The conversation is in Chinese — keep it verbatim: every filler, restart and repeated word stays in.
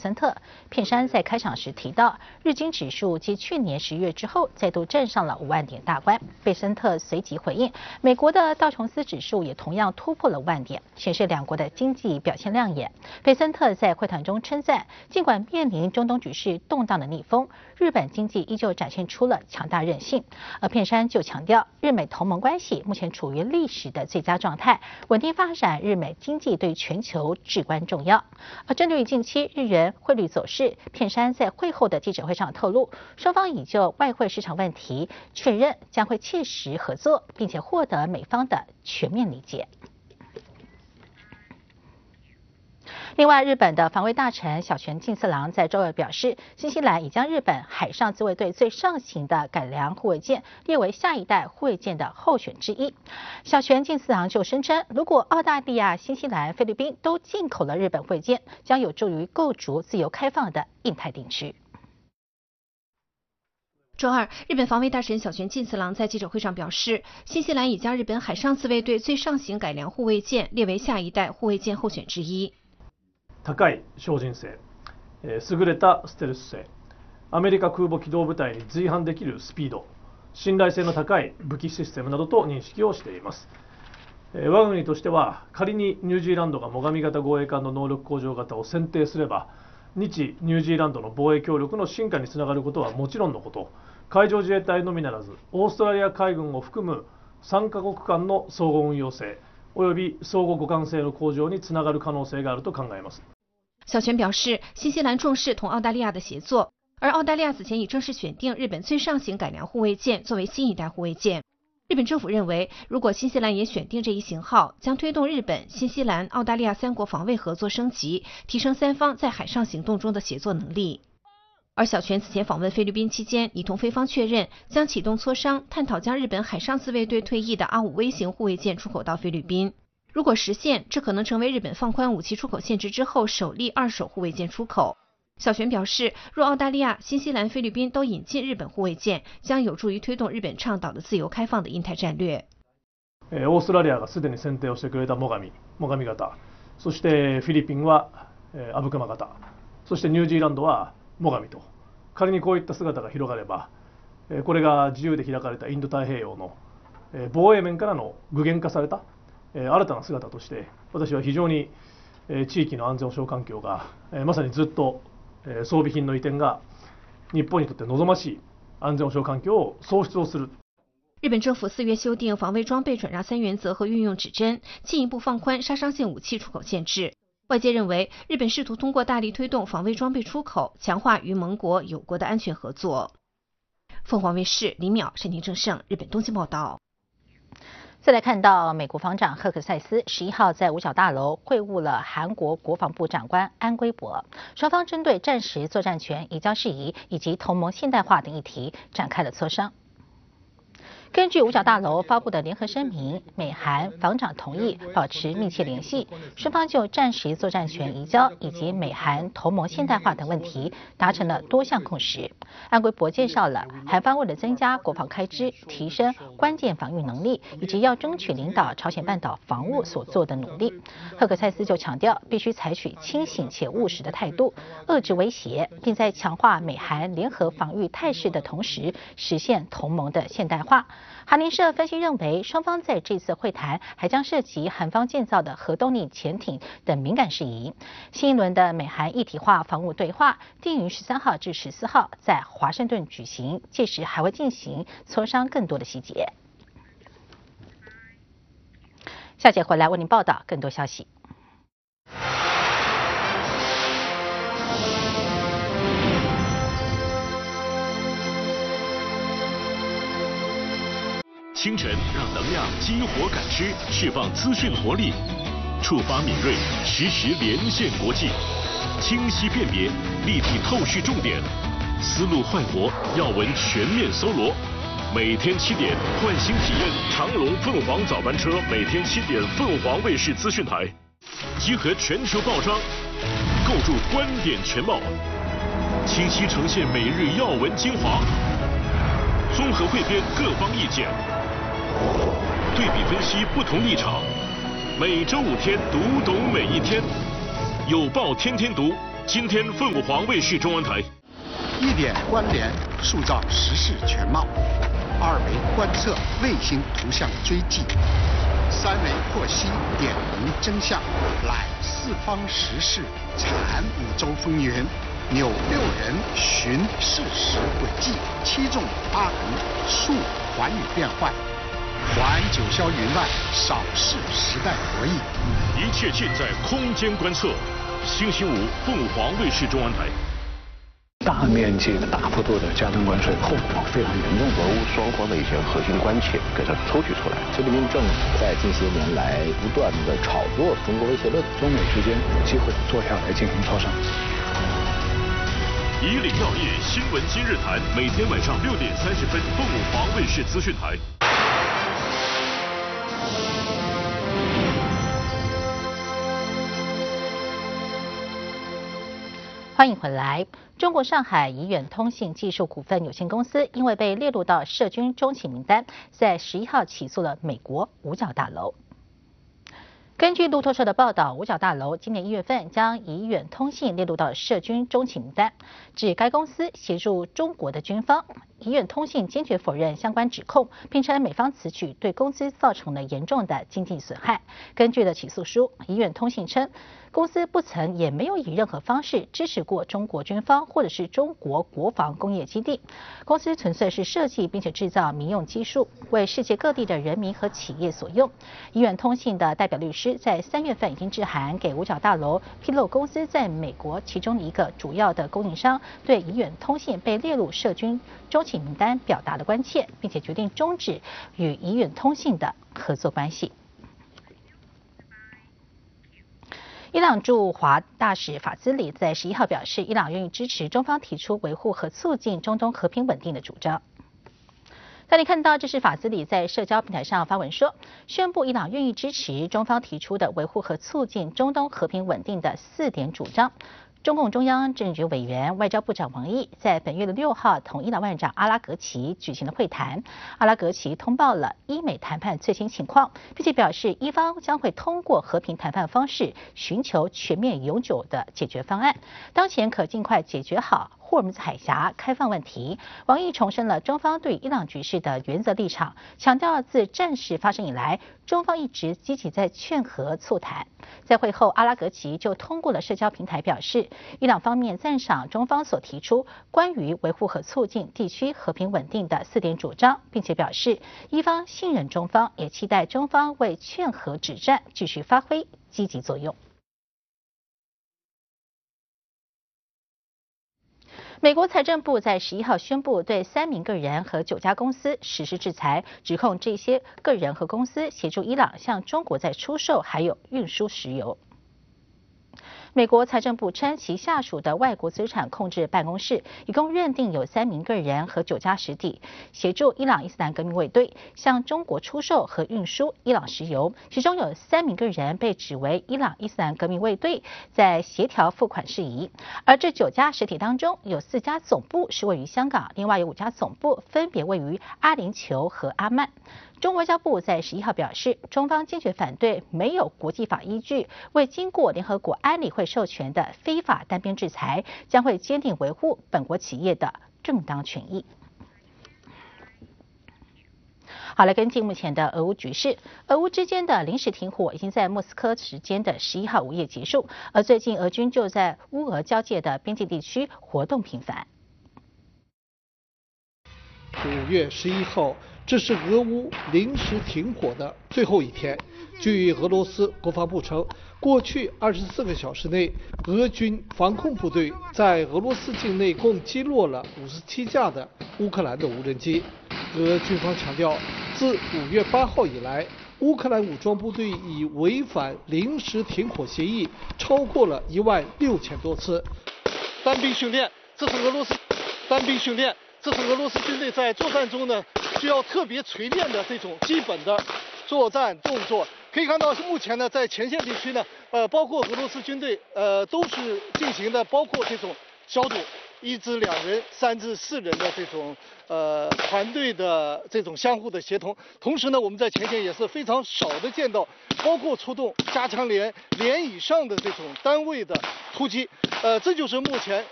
森特。片山在开场时提到，日经指数继去年十月之后再度站上了五万点大关。贝森特随即回应，美国的道琼斯指数也同样突破了万点，显示两国的经济表现亮眼。贝森特在会谈中称赞，尽管面临中东局势动荡的逆风，日本经济依旧展现出了强大韧性。而片山就强调，日美同盟关系目前处于历史的最佳状态，稳定发展日美经济对全球至关重要。而针对于近期日元汇率走势，片山在会后的记者会上透露，双方已就外汇市场问题确认将会切实合作，并且获得美方的全面理解。另外，日本的防卫大臣小泉进次郎在周二表示，新西兰已将日本海上自卫队最上型的改良护卫舰列为下一代护卫舰的候选之一。小泉进次郎就声称，如果澳大利亚、新西兰、菲律宾都进口了日本护卫舰，将有助于构筑自由开放的印太地区。 周二，日本防卫大臣小泉进次郎在记者会上表示，新西兰已将日本海上自卫队最上型改良护卫舰列为下一代护卫舰候选之一。 高い精進性、優れたステルス性、アメリカ空母機動部隊に随伴できるスピード、信頼性の高い武器システムなどと認識をしています。我が国としては、仮にニュージーランドが最上型護衛艦の能力向上型を選定すれば、日ニュージーランドの防衛協力の進化につながることはもちろんのこと、海上自衛隊のみならず、オーストラリア海軍を含むさんカ国間の相互運用性、および相互互換性の向上につながる可能性があると考えます。 小泉表示，新西兰重视同澳大利亚的协作，而澳大利亚此前已正式选定日本最上型改良护卫舰作为新一代护卫舰。日本政府认为，如果新西兰也选定这一型号，将推动日本、新西兰、澳大利亚三国防卫合作升级，提升三方在海上行动中的协作能力。而小泉此前访问菲律宾期间，已同菲方确认将启动磋商，探讨将日本海上自卫队退役的阿五微型护卫舰出口到菲律宾。如果实现，这可能成为日本放宽武器出口限制之后首例二手护卫舰出口。小泉表示，若澳大利亚、新西兰、菲律宾都引进日本护衛艦，将有助于推动日本倡导的自由开放的印太战略。 オーストラリアがすでに選定をしてくれた最上、最上型、そしてフィリピンは阿武隈型、そしてニュージーランドは最上と、仮にこういった姿が広がれば、これが自由で開かれたインド太平洋の防衛面からの具現化された新たな姿として、私は非常に地域の安全保障環境がまさにずっと装備品の移転が日本にとって望ましい安全保障環境を創出をする。 日本政府四月修订防卫装备转让三原则和运用指针，进一步放宽杀伤性武器出口限制。外界认为，日本试图通过大力推动防卫装备出口，强化与盟国、友国的安全合作。凤凰卫视李淼、沈婷正盛，日本东京报道。 再来看到美国防长赫克塞斯十一号在五角大楼会晤了韩国国防部长官安圭博，双方针对战时作战权、移交事宜以及同盟现代化等议题展开了磋商。根据五角大楼发布的联合声明，美韩防长同意保持密切联系，双方就战时作战权移交以及美韩同盟现代化等问题达成了多项共识。安圭博介绍了韩方为了增加国防开支、提升关键防御能力，以及要争取领导朝鲜半岛防务所做的努力。赫克塞斯就强调，必须采取清醒且务实的态度，遏制威胁，并在强化美韩联合防御态势的同时，实现同盟的现代化。韩联社分析认为，双方在这次会谈还将涉及韩方建造的核动力潜艇等敏感事宜。新一轮的美韩一体化防务对话定于十三号至十四号在华盛顿举行，届时还会进行磋商更多的细节。下节回来为您报道更多消息。 清晨让能量激活感知，释放资讯活力，触发敏锐，实时连线国际，清晰辨别，立体透视重点，思路焕活，要闻全面搜罗。每天七点，换新体验长龙凤凰早班车，每天七点凤凰卫视资讯台，集合全球报章，构筑观点全貌，清晰呈现每日要闻精华，综合汇编各方意见。对比分析不同立场，每周五天读懂每一天，有报天天读， 今天凤凰卫视中文台。 一点关联，塑造时事全貌；二维观测，卫星图像追迹；三维获悉，点明真相。揽四方时事，产五洲风云。扭六人，寻事实轨迹；七纵八横，述寰宇变幻。环九霄云外，扫视时代博弈。 一切尽在空间观测。星期五，凤凰卫视中文台。 大面积的、大幅度的加征关税，后果非常严重。 俄乌双方的一些核心关切给它抽取出来。 习近平政府在近些年来不断的炒作中国威胁论， 中美之间有机会坐下来进行磋商。 以岭药业新闻今日谈，每天晚上六点三十分，凤凰卫视资讯台。 欢迎回来。中国上海怡远通信技术股份有限公司因为被列入到涉军中企名单，在十一号起诉了美国五角大楼。根据路透社的报道，五角大楼今年一月份将怡远通信列入到涉军中企名单，指该公司协助中国的军方。怡远通信坚决否认相关指控，并称美方此举对公司造成了严重的经济损害。根据了起诉书，怡远通信称，公司不曾也没有以任何方式支持过中国军方或者是中国国防工业基地。公司纯粹是设计并且制造民用技术，为世界各地的人民和企业所用。怡远通信的代表律师在三月份已经致函给五角大楼，披露公司在美国其中一个主要的供应商对怡远通信被列入涉军中企名单表达了关切，并且决定终止与怡远通信的合作关系。伊朗驻华大使法兹里在十一号表示，伊朗愿意支持中方提出维护和促进中东和平稳定的主张。带你看到，这是法兹里在社交平台上发文说，宣布伊朗愿意支持中方提出的维护和促进中东和平稳定的四点主张。中共中央政治局委员、外交部长王毅在本月的六号同伊朗外长阿拉格齐举行了会谈。阿拉格齐通报了伊美谈判最新情况，并且表示伊方将会通过和平谈判方式寻求全面永久的解决方案，当前可尽快解决好霍尔木兹海峡开放问题。王毅重申了中方对伊朗局势的原则立场，强调自战事发生以来，中方一直积极在劝和促谈。在会后，阿拉格齐就通过了社交平台表示，伊朗方面赞赏中方所提出关于维护和促进地区和平稳定的四点主张，并且表示伊方信任中方，也期待中方为劝和止战继续发挥积极作用。美国财政部在十一号宣布，对三名个人和九家公司实施制裁，指控这些个人和公司协助伊朗向中国在出售还有运输石油。美国财政部称，其下属的外国资产控制办公室一共认定有三名个人和九家实体协助伊朗伊斯兰革命卫队向中国出售和运输伊朗石油，其中有三名个人被指为伊朗伊斯兰革命卫队在协调付款事宜，而这九家实体当中有四家总部是位于香港，另外有五家总部分别位于阿联酋和阿曼。中国外交部在十一号表示，中方坚决反对没有国际法依据、未经过联合国安理会授权的非法单边制裁，将会坚定维护本国企业的正当权益。好，来跟进目前的俄乌局势。俄乌之间的临时停火已经在莫斯科时间的十一号午夜结束，而最近俄军就在乌俄交界的边境地区活动频繁。 五月十一号，这是俄乌临时停火的最后一天。据俄罗斯国防部称，过去二十四个小时内，俄军防空部队在俄罗斯境内共击落了五十七架的乌克兰的无人机。俄军方强调，自五月八号以来，乌克兰武装部队已违反临时停火协议超过了一万六千多次。单兵训练，这是俄罗斯单兵训练。这是俄罗斯军队在作战中呢需要特别锤炼的这种基本的作战动作。可以看到，目前呢在前线地区呢，呃，包括俄罗斯军队呃都是进行的包括这种小组， 一至两人、三至四人的这种呃团队的这种相互的协同。同时呢，我们在前线也是非常少的见到，包括出动加强连连以上的这种单位的突击。呃，这就是目前